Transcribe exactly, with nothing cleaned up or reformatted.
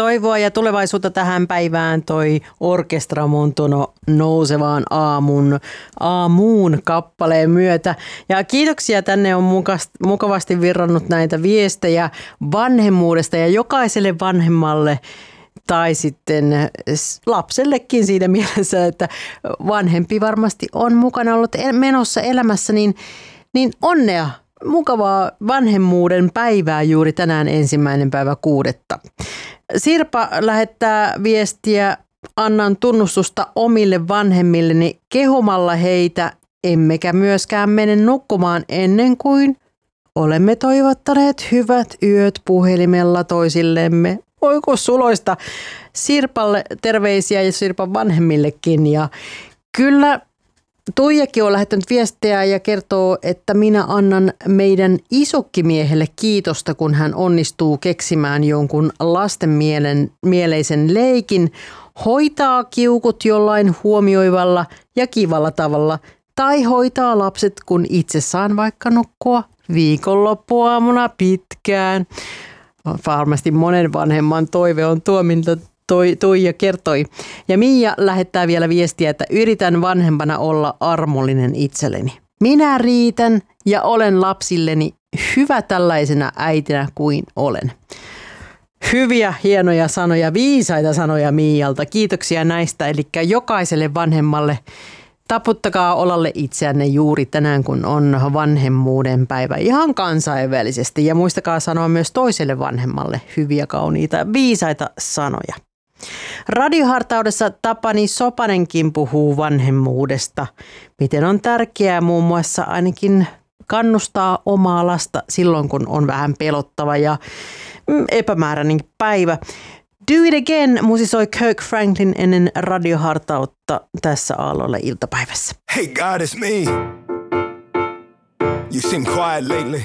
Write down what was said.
toivoa ja tulevaisuutta tähän päivään toi Orkestra Montono nousevaan aamun, aamuun kappaleen myötä. Ja kiitoksia, tänne on mukavasti virrannut näitä viestejä vanhemmuudesta ja jokaiselle vanhemmalle tai sitten lapsellekin siinä mielessä, että vanhempi varmasti on mukana ollut menossa elämässä, niin, niin onnea. Mukavaa vanhemmuuden päivää juuri tänään ensimmäinen päivä kuudetta. Sirpa lähettää viestiä, annan tunnustusta omille vanhemmilleni kehumalla heitä, emmekä myöskään mene nukkumaan ennen kuin olemme toivottaneet hyvät yöt puhelimella toisillemme. Oiko suloista Sirpalle terveisiä ja Sirpan vanhemmillekin. Ja kyllä Tuijakin on lähettänyt viestejä ja kertoo, että minä annan meidän isokkimiehelle kiitosta, kun hän onnistuu keksimään jonkun lasten mielen, mieleisen leikin, hoitaa kiukut jollain huomioivalla ja kivalla tavalla tai hoitaa lapset, kun itse saan vaikka nukkua viikonloppuaamuna pitkään. Varmasti monen vanhemman toive on tuo, mitä Toi, Tuija kertoi. Ja Miia lähettää vielä viestiä, että yritän vanhempana olla armollinen itselleni. Minä riitän ja olen lapsilleni hyvä tällaisena äitinä kuin olen. Hyviä, hienoja sanoja, viisaita sanoja Miialta. Kiitoksia näistä. Eli jokaiselle vanhemmalle taputtakaa olalle itseänne juuri tänään, kun on vanhemmuuden päivä ihan kansainvälisesti. Ja muistakaa sanoa myös toiselle vanhemmalle hyviä, kauniita, viisaita sanoja. Radiohartaudessa Tapani Sopanenkin puhuu vanhemmuudesta. Miten on tärkeää muun muassa ainakin kannustaa omaa lasta silloin, kun on vähän pelottava ja epämääräinen päivä. Do It Again musisoi Kirk Franklin ennen radiohartautta tässä Aalloilla iltapäivässä. Hey God, it's me. You seem quiet lately.